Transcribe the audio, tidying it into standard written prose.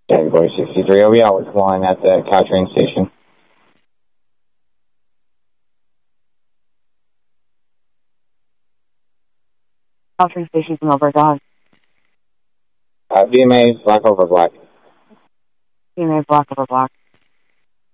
Boy 63, OBL was flying at the Caltrain station. Caltrain station from over, go ahead. BMA, black over black. BMA, black over black.